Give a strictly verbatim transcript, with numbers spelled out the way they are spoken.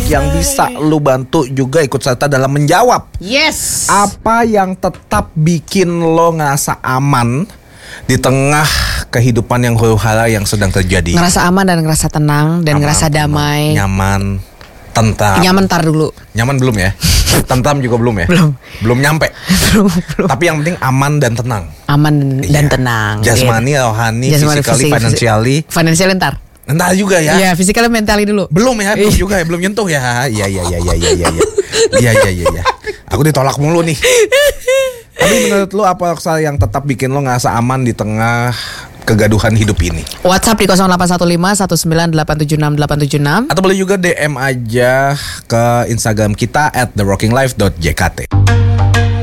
yang bisa lu bantu juga ikut serta dalam menjawab. Yes. Apa yang tetap bikin lo ngerasa aman di tengah kehidupan yang huru-hara yang sedang terjadi? Ngerasa aman dan ngerasa tenang dan Aman, ngerasa damai. Nyaman, tentram. Nyaman tar dulu. Nyaman belum ya? Tentram juga belum ya? Belum. Belum nyampe. belum, belum. Tapi yang penting aman dan tenang. Aman dan Iya. tenang. Jasmani, Iya. rohani, Jasmani, physically, fisik- financially. Financial ntar. Entar juga ya. Iya, physically mentally dulu. Belum ya, belum juga ya, belum nyentuh ya. Iya iya iya iya iya iya. Iya iya iya iya. Aku ditolak mulu nih. Tapi menurut lu apa Oksal yang tetap bikin lo ngerasa aman di tengah kegaduhan hidup ini? WhatsApp di nol delapan satu lima satu sembilan delapan tujuh enam delapan tujuh enam. Atau boleh juga D M aja ke Instagram kita at the rocking life dot j k t.